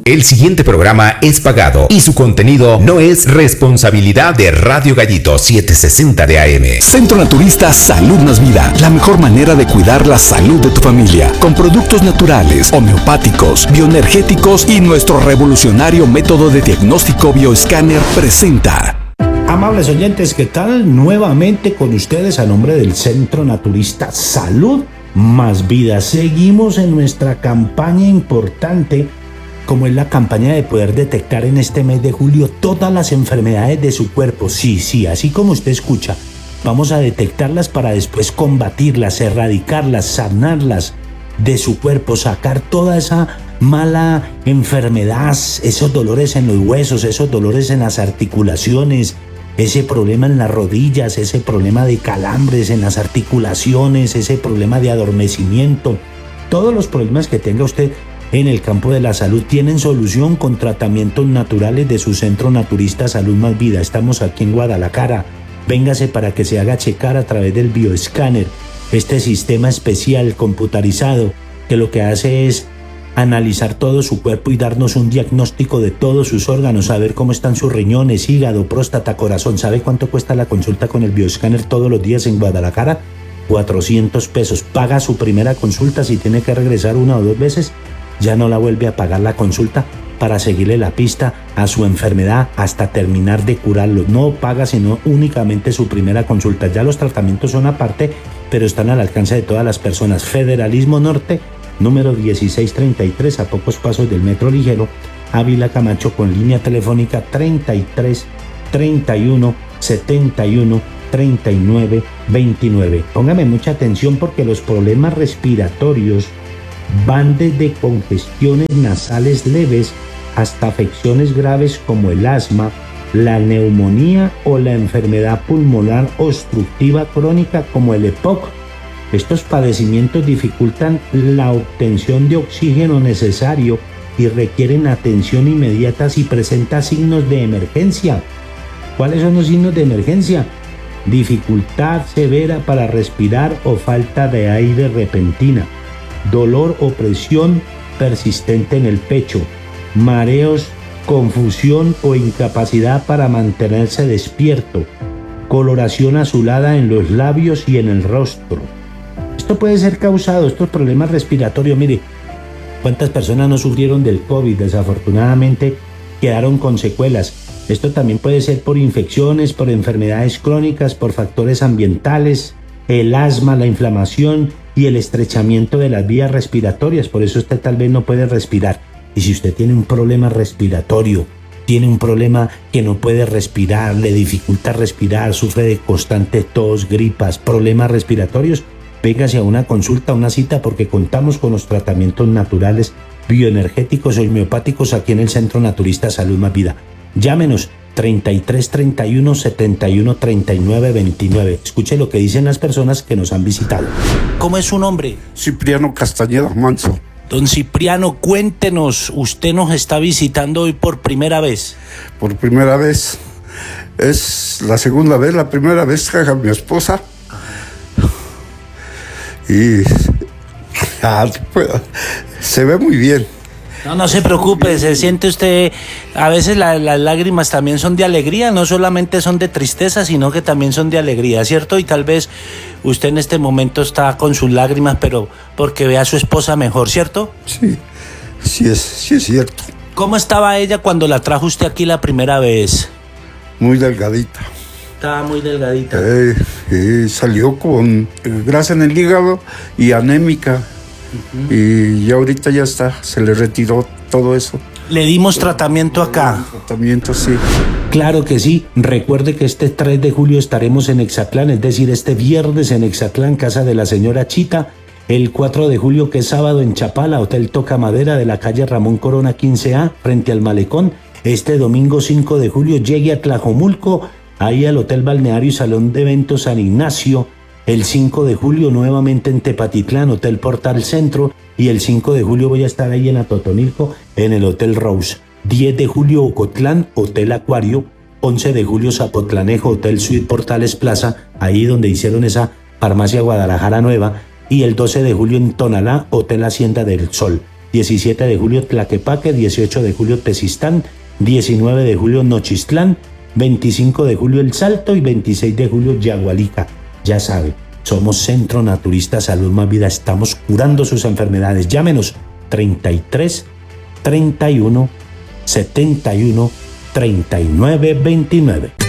El siguiente programa es pagado y su contenido no es responsabilidad de Radio Gallito 760 de AM. Centro Naturista Salud Más Vida, la mejor manera de cuidar la salud de tu familia, con productos naturales, homeopáticos, bioenergéticos y nuestro revolucionario método de diagnóstico bioescáner presenta. Amables oyentes, ¿qué tal? Nuevamente con ustedes a nombre del Centro Naturista Salud Más Vida. Seguimos en nuestra campaña importante, como es la campaña de poder detectar en este mes de julio todas las enfermedades de su cuerpo. Sí, así como usted escucha, vamos a detectarlas para después combatirlas, erradicarlas, sanarlas de su cuerpo, sacar toda esa mala enfermedad, esos dolores en los huesos, esos dolores en las articulaciones, ese problema en las rodillas, ese problema de calambres en las articulaciones, ese problema de adormecimiento. Todos los problemas que tenga usted en el campo de la salud tienen solución con tratamientos naturales de su Centro Naturista Salud Más Vida. Estamos aquí en Guadalajara. Véngase para que se haga checar a través del bioescáner, este sistema especial computarizado que lo que hace es analizar todo su cuerpo y darnos un diagnóstico de todos sus órganos, saber cómo están sus riñones, hígado, próstata, corazón. ¿Sabe cuánto cuesta la consulta con el bioescáner todos los días en Guadalajara? 400 pesos. Paga su primera consulta. Si tiene que regresar una o dos veces, ya no la vuelve a pagar la consulta para seguirle la pista a su enfermedad hasta terminar de curarlo. No paga sino únicamente su primera consulta. Ya los tratamientos son aparte, pero están al alcance de todas las personas. Federalismo Norte, número 1633, a pocos pasos del Metro Ligero, Ávila Camacho, con línea telefónica 33 31 71 39 29. Póngame mucha atención porque los problemas respiratorios van desde congestiones nasales leves hasta afecciones graves como el asma, la neumonía o la enfermedad pulmonar obstructiva crónica como el EPOC. Estos padecimientos dificultan la obtención de oxígeno necesario y requieren atención inmediata si presenta signos de emergencia. ¿Cuáles son los signos de emergencia? Dificultad severa para respirar o falta de aire repentina, dolor o presión persistente en el pecho, mareos, confusión o incapacidad para mantenerse despierto, coloración azulada en los labios y en el rostro. Esto puede ser causado, estos problemas respiratorios, mire, cuántas personas no sufrieron del COVID, desafortunadamente quedaron con secuelas. Esto también puede ser por infecciones, por enfermedades crónicas, por factores ambientales, el asma, la inflamación y el estrechamiento de las vías respiratorias. Por eso usted tal vez no puede respirar. Y si usted tiene un problema respiratorio, tiene un problema que no puede respirar, le dificulta respirar, sufre de constante tos, gripas, problemas respiratorios, véngase a una consulta, a una cita, porque contamos con los tratamientos naturales, bioenergéticos o homeopáticos aquí en el Centro Naturista Salud Más Vida. Llámenos 33 31 71 39 29. Escuche lo que dicen las personas que nos han visitado. ¿Cómo es su nombre? Cipriano Castañeda Manso. Don Cipriano, cuéntenos, usted nos está visitando hoy por primera vez. Por primera vez. Es la segunda vez, la primera vez que mi esposa. Y se ve muy bien. No se preocupe, se siente usted, a veces las lágrimas también son de alegría, no solamente son de tristeza, sino que también son de alegría, ¿cierto? Y tal vez usted en este momento está con sus lágrimas, pero porque ve a su esposa mejor, ¿cierto? Sí es cierto. ¿Cómo estaba ella cuando la trajo usted aquí la primera vez? Muy delgadita. Estaba muy delgadita. Salió con grasa en el hígado y anémica. Y ya ahorita ya está, se le retiró todo eso. Le dimos tratamiento acá. Tratamiento, sí. Claro que sí. Recuerde que este 3 de julio estaremos en Exatlán, es decir, este viernes en Exatlán, casa de la señora Chita. El 4 de julio, que es sábado, en Chapala, Hotel Toca Madera de la calle Ramón Corona 15A, frente al Malecón. Este domingo 5 de julio llegue a Tlajomulco, ahí al Hotel Balneario y Salón de Eventos San Ignacio. El 5 de julio nuevamente en Tepatitlán, Hotel Portal Centro. Y el 5 de julio voy a estar ahí en Atotonilco, en el Hotel Rose. 10 de julio Ocotlán, Hotel Acuario. 11 de julio Zapotlanejo, Hotel Suite Portales Plaza, ahí donde hicieron esa farmacia Guadalajara nueva. Y el 12 de julio en Tonalá, Hotel Hacienda del Sol. 17 de julio Tlaquepaque, 18 de julio Tezistán, 19 de julio Nochistlán, 25 de julio El Salto y 26 de julio Yagualica. Ya sabe, somos Centro Naturista Salud Más Vida, estamos curando sus enfermedades. Llámenos 33 31 71 39 29.